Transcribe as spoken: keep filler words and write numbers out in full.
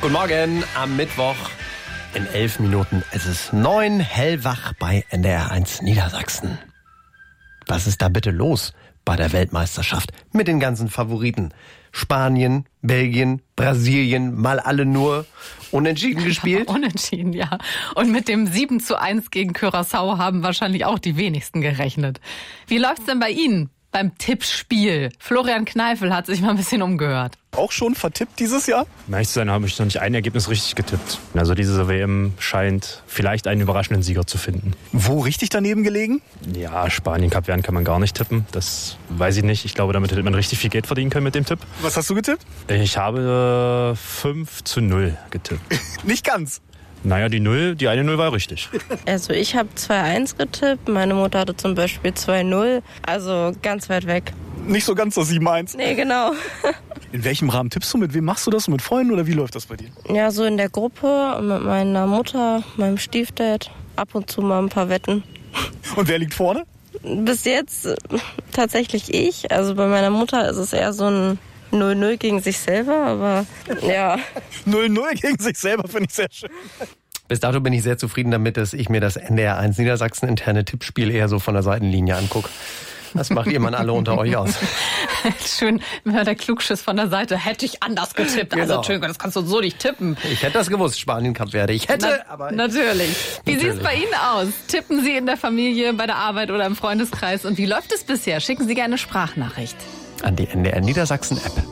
Guten Morgen am Mittwoch. In elf Minuten ist es neun, hellwach bei N D R eins Niedersachsen. Was ist da bitte los bei der Weltmeisterschaft mit den ganzen Favoriten? Spanien, Belgien, Brasilien, mal alle nur unentschieden gespielt? Unentschieden, ja. Und mit dem sieben zu eins gegen Curaçao haben wahrscheinlich auch die wenigsten gerechnet. Wie läuft's denn bei Ihnen beim Tippspiel? Florian Kneifel hat sich mal ein bisschen umgehört. Auch schon vertippt dieses Jahr? Um ehrlich zu sein, habe ich noch nicht ein Ergebnis richtig getippt. Also diese W M scheint vielleicht einen überraschenden Sieger zu finden. Wo richtig daneben gelegen? Ja, Spanien, Kap Verden kann man gar nicht tippen. Das weiß ich nicht. Ich glaube, damit hätte man richtig viel Geld verdienen können mit dem Tipp. Was hast du getippt? Ich habe fünf zu null getippt. Nicht ganz. Naja, die Null, die eine Null war richtig. Also ich habe zwei eins getippt, meine Mutter hatte zum Beispiel zwei null, also ganz weit weg. Nicht so ganz so sieben eins. Nee, genau. In welchem Rahmen tippst du? Mit wem machst du das? Mit Freunden oder wie läuft das bei dir? Ja, so in der Gruppe, mit meiner Mutter, meinem Stiefdad, ab und zu mal ein paar Wetten. Und wer liegt vorne? Bis jetzt äh, tatsächlich ich. Also bei meiner Mutter ist es eher so ein null null gegen sich selber, aber ja. null null gegen sich selber finde ich sehr schön. Bis dato bin ich sehr zufrieden damit, dass ich mir das N D R eins Niedersachsen interne Tippspiel eher so von der Seitenlinie angucke. Das macht ihr Mann alle unter euch aus. Schön, der Klugschiss von der Seite. Hätte ich anders getippt. Genau. Also, Entschuldigung, das kannst du so nicht tippen. Ich hätte das gewusst, Spanien, Kap Verde. Ich hätte, Na, aber... Natürlich. Wie Natürlich. sieht es bei Ihnen aus? Tippen Sie in der Familie, bei der Arbeit oder im Freundeskreis? Und wie läuft es bisher? Schicken Sie gerne eine Sprachnachricht. An die N D R Niedersachsen App.